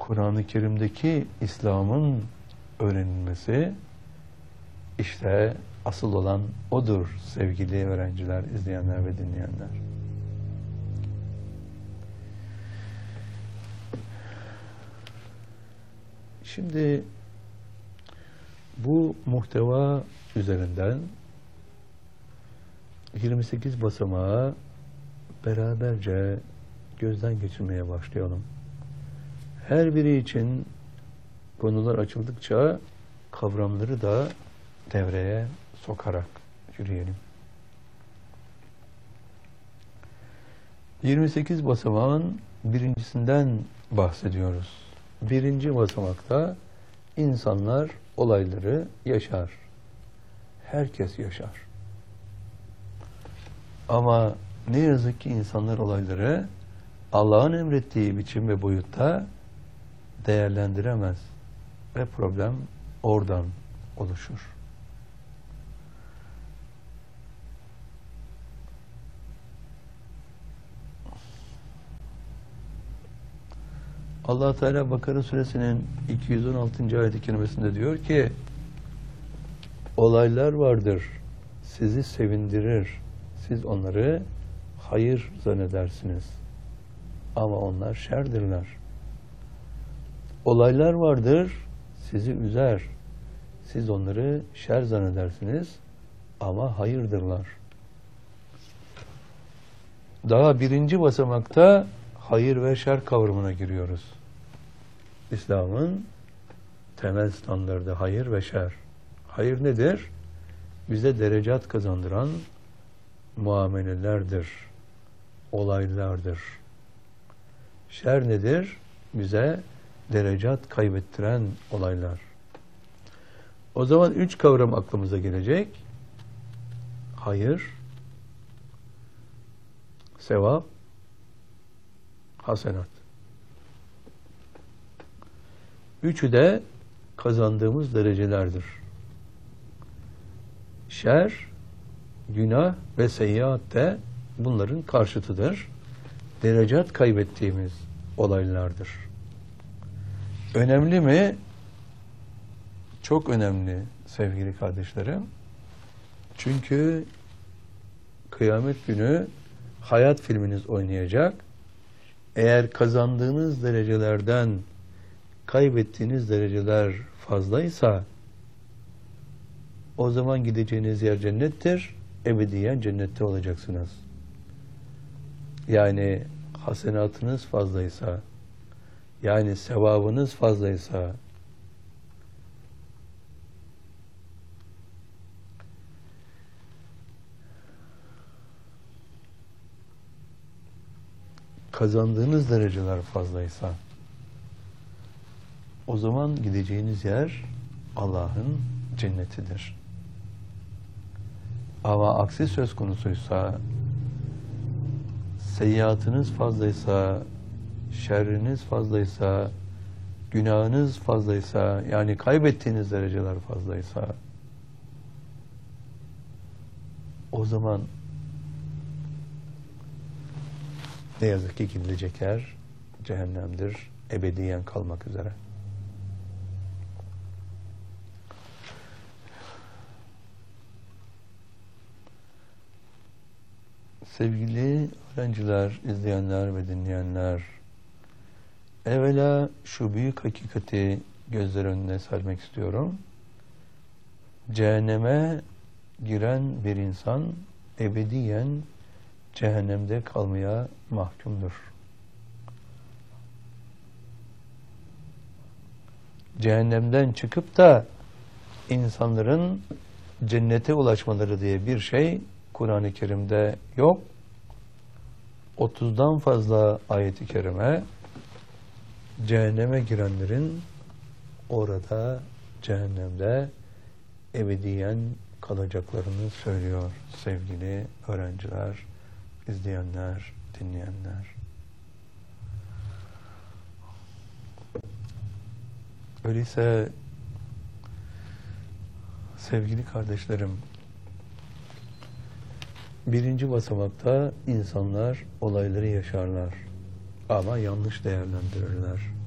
Kur'an-ı Kerim'deki İslam'ın öğrenilmesi, işte asıl olan odur sevgili öğrenciler, izleyenler ve dinleyenler. Şimdi bu muhteva üzerinden 28 basamağı beraberce gözden geçirmeye başlayalım. Her biri için konular açıldıkça kavramları da devreye sokarak yürüyelim. 28 basamağın birincisinden bahsediyoruz. Birinci basamakta insanlar olayları yaşar. Herkes yaşar. Ama ne yazık ki insanlar olayları Allah'ın emrettiği biçim ve boyutta değerlendiremez ve problem oradan oluşur. Allah Teala Bakara suresinin 216. ayet-i kerimesinde diyor ki, olaylar vardır, sizi sevindirir, siz onları hayır zannedersiniz ama onlar şerdirler. Olaylar vardır, sizi üzer, siz onları şer zannedersiniz ama hayırdırlar. Daha birinci basamakta hayır ve şer kavramına giriyoruz. İslam'ın temel standardı hayır ve şer. Hayır nedir? Bize derecat kazandıran muamelelerdir, olaylardır. Şer nedir? Bize derecat kaybettiren olaylar. O zaman 3 kavram aklımıza gelecek. Hayır, sevap, hasenat. Üçü de kazandığımız derecelerdir. Şer, günah ve seyyiat de bunların karşıtıdır. Derecat kaybettiğimiz olaylardır. Önemli mi? Çok önemli sevgili kardeşlerim. Çünkü kıyamet günü hayat filminiz oynayacak. Eğer kazandığınız derecelerden kaybettiğiniz dereceler fazlaysa o zaman gideceğiniz yer cennettir. Ebediyen cennette olacaksınız. Yani hasenatınız fazlaysa, yani sevabınız fazlaysa, kazandığınız dereceler fazlaysa, o zaman gideceğiniz yer Allah'ın cennetidir. Ama aksi söz konusuysa, seyyiatınız fazlaysa, şerriniz fazlaysa, günahınız fazlaysa, yani kaybettiğiniz dereceler fazlaysa, o zaman ne yazık ki gidilecek yer cehennemdir, ebediyen kalmak üzere. Sevgili öğrenciler, izleyenler ve dinleyenler, evvela şu büyük hakikati gözler önüne sermek istiyorum. Cehenneme giren bir insan ebediyen cehennemde kalmaya mahkumdur. Cehennemden çıkıp da insanların cennete ulaşmaları diye bir şey Kur'an-ı Kerim'de yok. 30'dan fazla ayet-i kerime cehenneme girenlerin orada cehennemde ebediyen kalacaklarını söylüyor sevgili öğrenciler, izleyenler, dinleyenler. Öyleyse sevgili kardeşlerim, birinci basamakta insanlar olayları yaşarlar ama yanlış değerlendirirler.